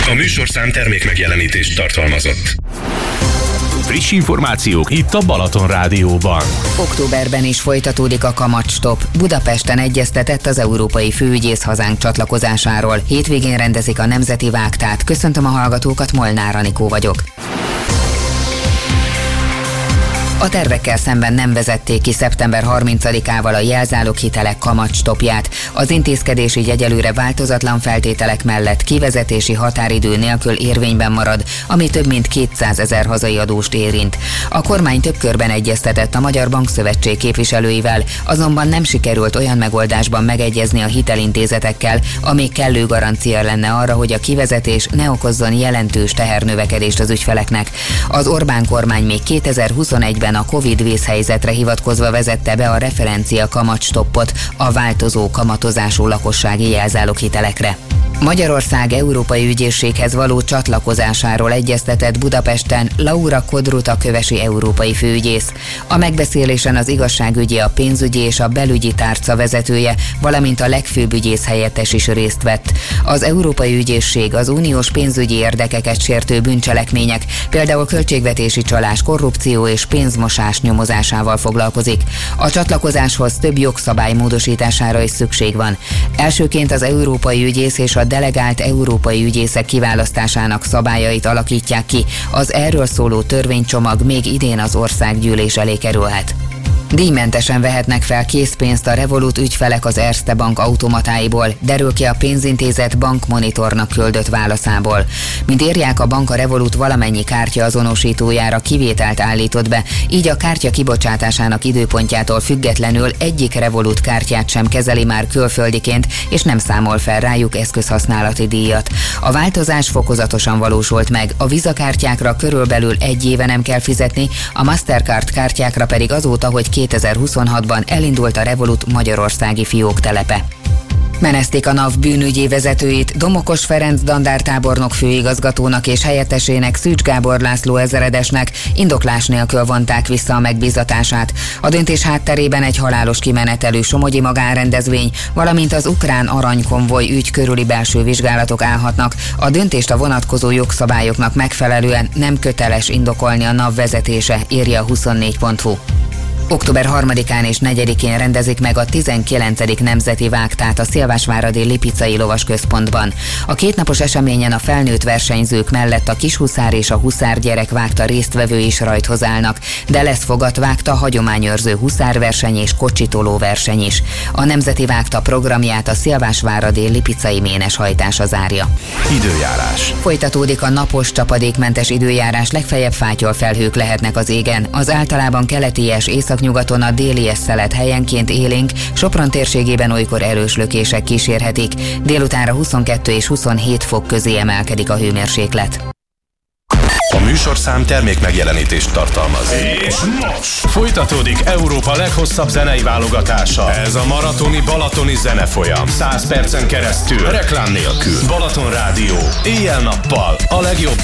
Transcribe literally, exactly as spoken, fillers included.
A műsorszám termék megjelenítést tartalmazott. Friss információk itt a Balaton Rádióban. Októberben is folytatódik a kamatstop. Budapesten egyeztetett az európai főügyész hazánk csatlakozásáról. Hétvégén rendezik a Nemzeti Vágtát. Köszöntöm a hallgatókat, Molnár Anikó vagyok. A tervekkel szemben nem vezették ki szeptember harmincadikával a jelzáloghitelek kamatstopját. Az intézkedés így egyelőre változatlan feltételek mellett kivezetési határidő nélkül érvényben marad, ami több mint kétszázezer hazai adóst érint. A kormány több körben egyeztetett a Magyar Bankszövetség képviselőivel, azonban nem sikerült olyan megoldásban megegyezni a hitelintézetekkel, ami kellő garancia lenne arra, hogy a kivezetés ne okozzon jelentős tehernövekedést az ügyfeleknek. Az Orbán kormány még kétezer-huszonegyben a Covid vészhelyzetre hivatkozva vezette be a referencia kamatstoppot a változó kamatozású lakossági jelzáloghitelekre. Magyarország Európai Ügyészséghez való csatlakozásáról egyeztetett Budapesten Laura Kodruta kövesi európai főügyész. A megbeszélésen az igazságügyi, a pénzügyi és a belügyi tárca vezetője, valamint a legfőbb ügyész helyettes is részt vett. Az Európai Ügyészség az uniós pénzügyi érdekeket sértő bűncselekmények, például költségvetési csalás, korrupció és pénzmosás nyomozásával foglalkozik. A csatlakozáshoz több jogszabály módosítására is szükség van. Elsőként az európai ügyész és a delegált európai ügyészek kiválasztásának szabályait alakítják ki. Az erről szóló törvénycsomag még idén az országgyűlés elé kerülhet. Díjmentesen vehetnek fel készpénzt a Revolut ügyfelek az Erste Bank automatáiból, derül ki a pénzintézet bankmonitornak küldött válaszából. Mint írják, a bank a Revolut valamennyi kártya azonosítójára kivételt állított be, így a kártya kibocsátásának időpontjától függetlenül egyik Revolut kártyát sem kezeli már külföldiként, és nem számol fel rájuk eszközhasználati díjat. A változás fokozatosan valósult meg, a Visa kártyákra körülbelül egy éve nem kell fizetni, a Mastercard kártyákra pedig azóta, hogy kétezer-huszonhatban elindult a Revolut magyarországi fióktelepe. Meneszték a NAV bűnügyi vezetőit, Domokos Ferenc dandártábornok főigazgatónak és helyettesének, Szűcs Gábor László ezredesnek indoklás nélkül vonták vissza a megbízatását. A döntés hátterében egy halálos kimenetelű somogyi magánrendezvény, valamint az ukrán aranykonvoj ügy körüli belső vizsgálatok állhatnak. A döntést a vonatkozó jogszabályoknak megfelelően nem köteles indokolni a NAV vezetése, írja a huszonnégy pont hu. Október harmadikán és negyedikén rendezik meg a tizenkilencedik Nemzeti Vágtát a Szilvásváradi Lipicai Lovasközpontban. A kétnapos eseményen a felnőtt versenyzők mellett a kishuszár és a huszár gyerek vágta résztvevő is rajthoz állnak, de lesz fogatvágta, hagyományőrző huszárverseny és kocsitoló verseny is. A Nemzeti Vágta programját a Szilvásváradi Lipicai méneshajtása zárja. Időjárás. Folytatódik a napos, csapadékmentes időjárás, legfeljebb fátyol felhők lehetnek az égen. Az általában keleties északnyugaton a délies szelet helyenként élénk, Sopron térségében olykor erős lökések kísérhetik. Délutánra huszonkettő és huszonhét fok közé emelkedik a hőmérséklet. A műsorszám termék megjelenítést tartalmaz. És most folytatódik Európa leghosszabb zenei válogatása. Ez a maratoni balatoni zenefolyam. száz percen keresztül, reklám nélkül. Balaton Rádió. Éjjel-nappal a legjobb